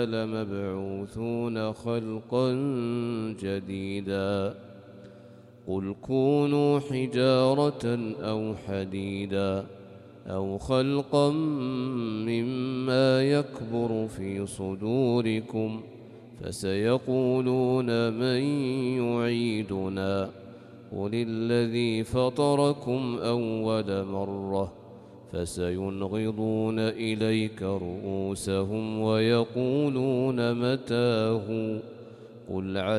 لمبعوثون خلقا جديدا قل كونوا حجارة أو حديدا أو خلقا مما يكبر في صدوركم فسيقولون من يعيدنا قل الذي فطركم أول مرة فسينغضون إليك رؤوسهم ويقولون متاه قل